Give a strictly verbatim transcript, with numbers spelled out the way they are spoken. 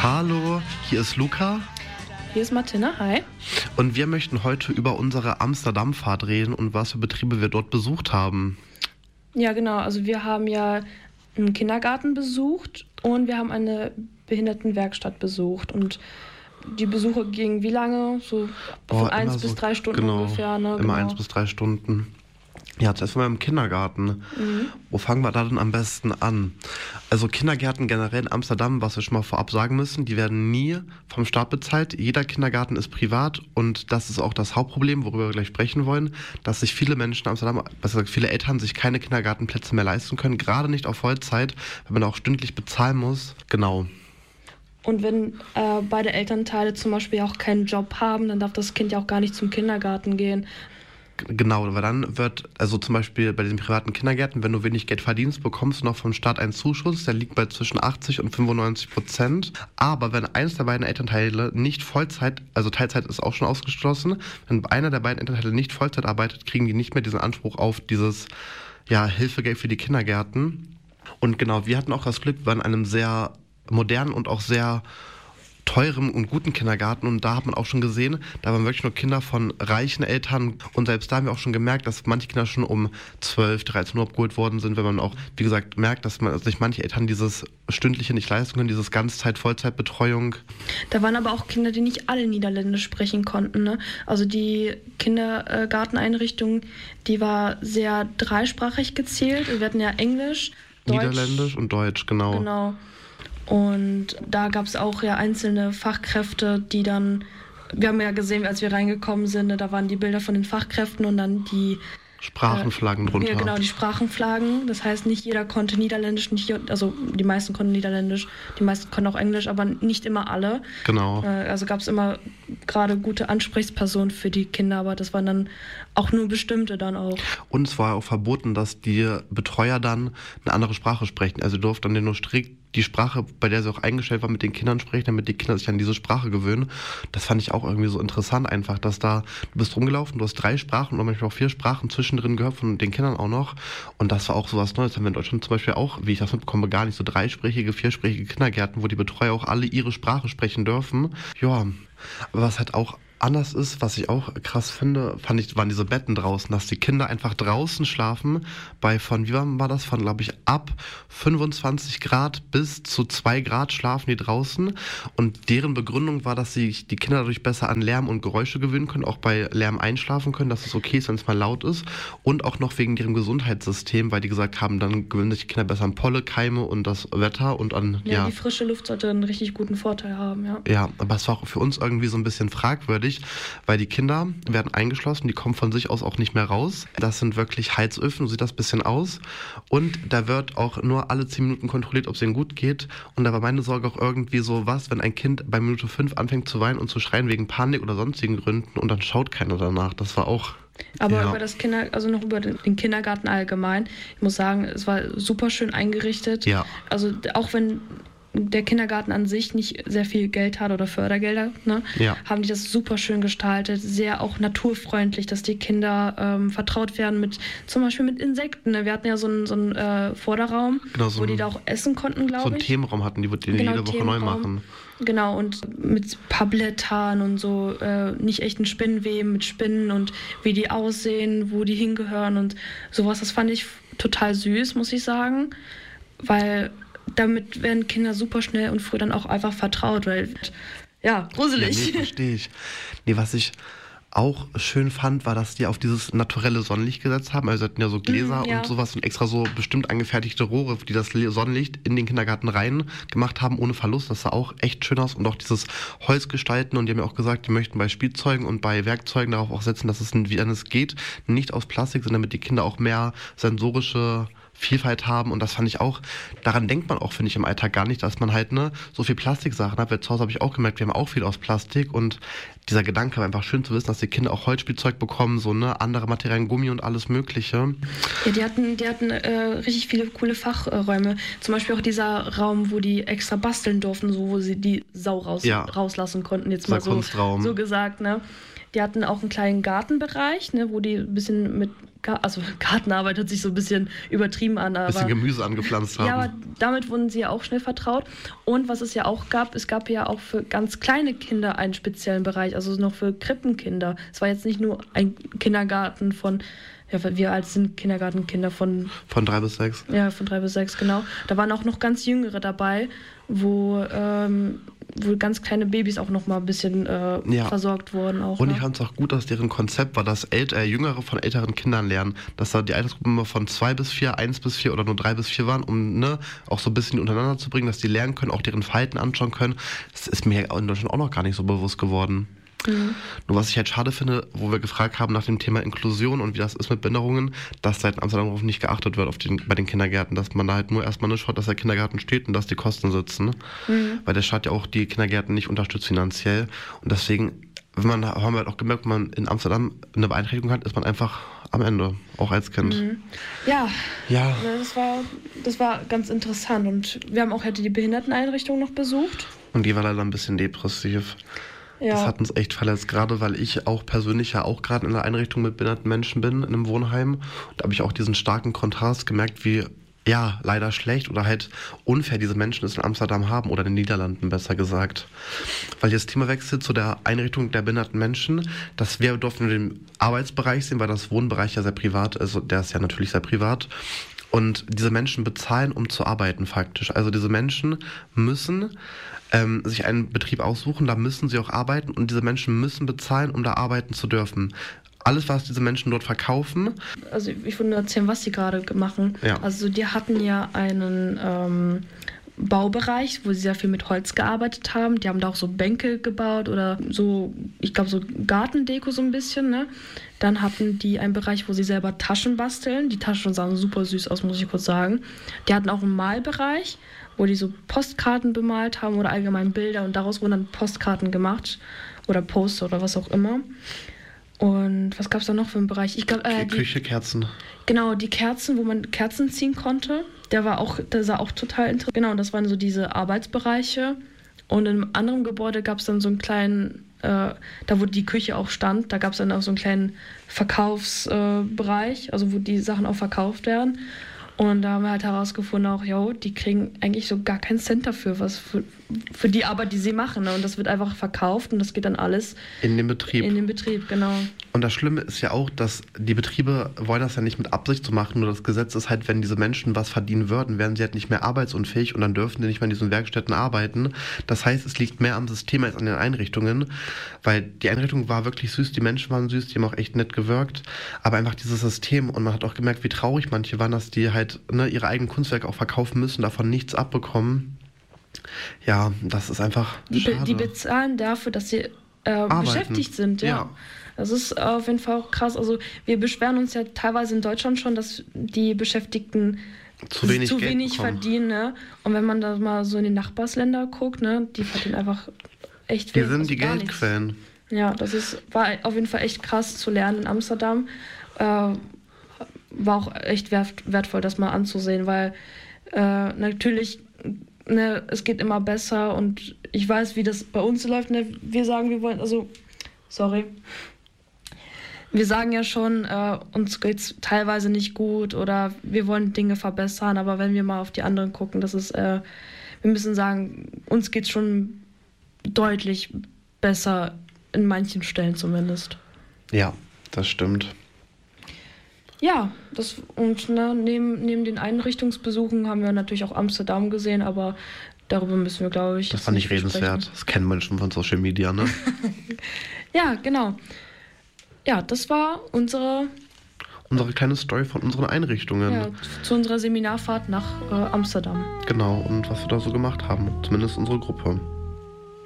Hallo, hier ist Luca. Hier ist Martina, hi. Und wir möchten heute über unsere Amsterdam-Fahrt reden und was für Betriebe wir dort besucht haben. Ja, genau. Also wir haben ja einen Kindergarten besucht und wir haben eine Behindertenwerkstatt besucht. Und die Besuche gingen wie lange? So Boah, von eins so, bis drei Stunden genau, ungefähr. Ne? Immer genau. eins bis drei Stunden. Ja, zuerst mal im Kindergarten. Mhm. Wo fangen wir da denn am besten an? Also Kindergärten generell in Amsterdam, was wir schon mal vorab sagen müssen, die werden nie vom Staat bezahlt. Jeder Kindergarten ist privat und das ist auch das Hauptproblem, worüber wir gleich sprechen wollen, dass sich viele Menschen in Amsterdam, besser gesagt viele Eltern, sich keine Kindergartenplätze mehr leisten können, gerade nicht auf Vollzeit, weil man auch stündlich bezahlen muss. Genau. Und wenn äh, beide Elternteile zum Beispiel auch keinen Job haben, dann darf das Kind ja auch gar nicht zum Kindergarten gehen. Genau, weil dann wird, also zum Beispiel bei diesen privaten Kindergärten, wenn du wenig Geld verdienst, bekommst du noch vom Staat einen Zuschuss, der liegt bei zwischen achtzig und fünfundneunzig Prozent. Aber wenn eines der beiden Elternteile nicht Vollzeit, also Teilzeit ist auch schon ausgeschlossen, wenn einer der beiden Elternteile nicht Vollzeit arbeitet, kriegen die nicht mehr diesen Anspruch auf dieses, ja, Hilfegeld für die Kindergärten. Und genau, wir hatten auch das Glück, wir waren in einem sehr modernen und auch sehr teurem und guten Kindergarten und da hat man auch schon gesehen, da waren wirklich nur Kinder von reichen Eltern und selbst da haben wir auch schon gemerkt, dass manche Kinder schon um zwölf, dreizehn Uhr abgeholt worden sind, wenn man auch, wie gesagt, merkt, dass man sich manche Eltern dieses Stündliche nicht leisten können, dieses Ganzzeit-Vollzeitbetreuung. Da waren aber auch Kinder, die nicht alle Niederländisch sprechen konnten, ne? Also die Kindergarteneinrichtung, die war sehr dreisprachig gezählt. Wir hatten ja Englisch, Deutsch, Niederländisch und Deutsch, genau. Genau. Und da gab es auch ja einzelne Fachkräfte, die dann, wir haben ja gesehen, als wir reingekommen sind, da waren die Bilder von den Fachkräften und dann die Sprachenflaggen äh, drunter. Ja, genau, die Sprachenflaggen. Das heißt, nicht jeder konnte Niederländisch, nicht, also die meisten konnten Niederländisch, die meisten konnten auch Englisch, aber nicht immer alle. Genau. Äh, also gab es immer gerade gute Ansprechpersonen für die Kinder, aber das waren dann auch nur bestimmte dann auch. Und es war auch verboten, dass die Betreuer dann eine andere Sprache sprechen. Also durften dann nur strikt die Sprache, bei der sie auch eingestellt war, mit den Kindern sprechen, damit die Kinder sich an diese Sprache gewöhnen. Das fand ich auch irgendwie so interessant einfach, dass da, du bist rumgelaufen, du hast drei Sprachen oder manchmal auch vier Sprachen zwischendrin gehört von den Kindern auch noch. Und das war auch so was Neues. Haben wir in Deutschland zum Beispiel auch, wie ich das mitbekomme, gar nicht so dreisprachige, viersprachige Kindergärten, wo die Betreuer auch alle ihre Sprache sprechen dürfen. Ja, aber was halt auch anders ist, was ich auch krass finde, fand ich, waren diese Betten draußen, dass die Kinder einfach draußen schlafen, bei von, wie war das, von, glaube ich, ab fünfundzwanzig Grad bis zu zwei Grad schlafen die draußen und deren Begründung war, dass sich die Kinder dadurch besser an Lärm und Geräusche gewöhnen können, auch bei Lärm einschlafen können, dass es okay ist, wenn es mal laut ist und auch noch wegen ihrem Gesundheitssystem, weil die gesagt haben, dann gewöhnen sich die Kinder besser an Pollen, Keime und das Wetter und an, ja. Ja, die frische Luft sollte einen richtig guten Vorteil haben, ja. Ja, aber es war auch für uns irgendwie so ein bisschen fragwürdig, weil die Kinder werden eingeschlossen, die kommen von sich aus auch nicht mehr raus. Das sind wirklich Heizöfen, so sieht das ein bisschen aus. Und da wird auch nur alle zehn Minuten kontrolliert, ob es ihnen gut geht. Und da war meine Sorge auch irgendwie so, was, wenn ein Kind bei Minute fünf anfängt zu weinen und zu schreien wegen Panik oder sonstigen Gründen und dann schaut keiner danach. Das war auch... Aber ja. über das Kinder, also noch über den Kindergarten allgemein, ich muss sagen, es war super schön eingerichtet. Ja. Also auch wenn der Kindergarten an sich nicht sehr viel Geld hat oder Fördergelder, ne, ja. haben die das super schön gestaltet, sehr auch naturfreundlich, dass die Kinder ähm, vertraut werden mit, zum Beispiel mit Insekten. Ne? Wir hatten ja so einen, so einen äh, Vorderraum, genau, so wo ein, die da auch essen konnten, glaube ich. So einen Themenraum hatten die, den genau, jede Woche Themenraum. neu machen. Genau, und mit ein paar Blättern und so, äh, nicht echten Spinnenweben, mit Spinnen und wie die aussehen, wo die hingehören und sowas. Das fand ich total süß, muss ich sagen, weil damit werden Kinder super schnell und früh dann auch einfach vertraut, weil, ja, gruselig. Ja, nee, verstehe ich. Nee, was ich auch schön fand, war, dass die auf dieses naturelle Sonnenlicht gesetzt haben. Also sie hatten ja so Gläser mm, ja. und sowas und extra so bestimmt angefertigte Rohre, die das Sonnenlicht in den Kindergarten rein gemacht haben, ohne Verlust. Das sah auch echt schön aus. Und auch dieses Holzgestalten. Und die haben ja auch gesagt, die möchten bei Spielzeugen und bei Werkzeugen darauf auch setzen, dass es, wie es geht, nicht aus Plastik sind, damit die Kinder auch mehr sensorische Vielfalt haben und das fand ich auch, daran denkt man auch, finde ich, im Alltag gar nicht, dass man halt ne so viel Plastiksachen hat, weil zu Hause habe ich auch gemerkt, wir haben auch viel aus Plastik und dieser Gedanke war einfach schön zu wissen, dass die Kinder auch Holzspielzeug bekommen, so ne andere Materialien, Gummi und alles mögliche. Ja, die hatten, die hatten äh, richtig viele coole Fachräume, zum Beispiel auch dieser Raum, wo die extra basteln durften, so wo sie die Sau raus, ja. rauslassen konnten, jetzt mal so, so gesagt, ne. Die hatten auch einen kleinen Gartenbereich, ne, wo die ein bisschen mit Gar- also Gartenarbeit hört sich so ein bisschen übertrieben an. Ein bisschen Gemüse angepflanzt haben. Ja, aber damit wurden sie ja auch schnell vertraut. Und was es ja auch gab, es gab ja auch für ganz kleine Kinder einen speziellen Bereich, also noch für Krippenkinder. Es war jetzt nicht nur ein Kindergarten von, ja, wir alt sind Kindergartenkinder von... Von drei bis sechs. Ja, von drei bis sechs, genau. Da waren auch noch ganz Jüngere dabei, wo, ähm, wo ganz kleine Babys auch noch mal ein bisschen äh, ja. versorgt wurden. Auch, und ne? ich fand es auch gut, dass deren Konzept war, dass ält- äh, Jüngere von älteren Kindern lernen. Dass da die Altersgruppen immer von zwei bis vier, eins bis vier oder nur drei bis vier waren, um ne, auch so ein bisschen untereinander zu bringen, dass die lernen können, auch deren Verhalten anschauen können. Das ist mir in Deutschland auch noch gar nicht so bewusst geworden. Mhm. Nur was ich halt schade finde, wo wir gefragt haben nach dem Thema Inklusion und wie das ist mit Behinderungen, dass seit Amsterdam darauf nicht geachtet wird auf den, bei den Kindergärten, dass man da halt nur erstmal nur schaut, dass der Kindergarten steht und dass die Kosten sitzen, mhm. weil der Staat ja auch die Kindergärten nicht unterstützt finanziell und deswegen, wenn man, haben wir halt auch gemerkt, wenn man in Amsterdam eine Beeinträchtigung hat, ist man einfach am Ende, auch als Kind. Mhm. Ja, ja. Das, war, das war ganz interessant und wir haben auch halt die Behinderteneinrichtung noch besucht. Und die war leider ein bisschen depressiv. Ja. Das hat uns echt verletzt, gerade weil ich auch persönlich ja auch gerade in einer Einrichtung mit behinderten Menschen bin, in einem Wohnheim. Und da habe ich auch diesen starken Kontrast gemerkt, wie, ja, leider schlecht oder halt unfair diese Menschen es in Amsterdam haben oder in den Niederlanden, besser gesagt. Weil jetzt Thema wechselt zu der Einrichtung der behinderten Menschen, dass wir durften in dem Arbeitsbereich sehen, weil das Wohnbereich ja sehr privat ist, also der ist ja natürlich sehr privat. Und diese Menschen bezahlen, um zu arbeiten faktisch. Also diese Menschen müssen ähm, sich einen Betrieb aussuchen, da müssen sie auch arbeiten und diese Menschen müssen bezahlen, um da arbeiten zu dürfen. Alles, was diese Menschen dort verkaufen. Also ich würde nur erzählen, was sie gerade machen. Ja. Also die hatten ja einen ähm, Baubereich, wo sie sehr viel mit Holz gearbeitet haben. Die haben da auch so Bänke gebaut oder so, ich glaube so Gartendeko so ein bisschen, ne? Dann hatten die einen Bereich, wo sie selber Taschen basteln. Die Taschen sahen super süß aus, muss ich kurz sagen. Die hatten auch einen Malbereich, wo die so Postkarten bemalt haben oder allgemein Bilder und daraus wurden dann Postkarten gemacht oder Poster oder was auch immer. Und was gab es da noch für einen Bereich? Ich glaub, äh, die Küche, Kerzen. Genau, die Kerzen, wo man Kerzen ziehen konnte. Der war auch, der sah auch total interessant. Genau, das waren so diese Arbeitsbereiche. Und im anderen Gebäude gab es dann so einen kleinen, äh, da wo die Küche auch stand, da gab es dann auch so einen kleinen Verkaufsbereich, äh, also wo die Sachen auch verkauft werden. Und da haben wir halt herausgefunden auch, jo, die kriegen eigentlich so gar keinen Cent dafür, was für, für die Arbeit, die sie machen. Ne? Und das wird einfach verkauft und das geht dann alles in den Betrieb. In den Betrieb, genau. Und das Schlimme ist ja auch, dass die Betriebe wollen das ja nicht mit Absicht zu machen, nur das Gesetz ist halt, wenn diese Menschen was verdienen würden, wären sie halt nicht mehr arbeitsunfähig und dann dürfen sie nicht mehr in diesen Werkstätten arbeiten. Das heißt, es liegt mehr am System als an den Einrichtungen, weil die Einrichtung war wirklich süß, die Menschen waren süß, die haben auch echt nett gewirkt, aber einfach dieses System und man hat auch gemerkt, wie traurig manche waren, dass die halt ne, ihre eigenen Kunstwerke auch verkaufen müssen, davon nichts abbekommen. Ja, das ist einfach die, schade. Die bezahlen dafür, dass sie äh, beschäftigt sind, ja. ja. Das ist auf jeden Fall auch krass. Also wir beschweren uns ja teilweise in Deutschland schon, dass die Beschäftigten zu wenig, zu Geld wenig verdienen. Ne? Und wenn man da mal so in die Nachbarsländer guckt, ne, die verdienen einfach echt viel. Die sind also die Geldquellen. Ja, das ist, war auf jeden Fall echt krass zu lernen in Amsterdam. Äh, war auch echt wert, wertvoll, das mal anzusehen, weil äh, natürlich, ne, es geht immer besser und ich weiß, wie das bei uns läuft. Ne? Wir sagen, wir wollen, also, sorry. Wir sagen ja schon, äh, uns geht's teilweise nicht gut oder wir wollen Dinge verbessern, aber wenn wir mal auf die anderen gucken, das ist, äh, wir müssen sagen, uns geht's schon deutlich besser, in manchen Stellen zumindest. Ja, das stimmt. Ja, das, und ne, neben, neben den Einrichtungsbesuchen haben wir natürlich auch Amsterdam gesehen, aber darüber müssen wir, glaube ich, das war nicht redenswert. Sprechen. Das kennen Menschen von Social Media, ne? Ja, genau. Ja, das war unsere... Unsere kleine Story von unseren Einrichtungen. Ja, zu unserer Seminarfahrt nach äh, Amsterdam. Genau, und was wir da so gemacht haben. Zumindest unsere Gruppe.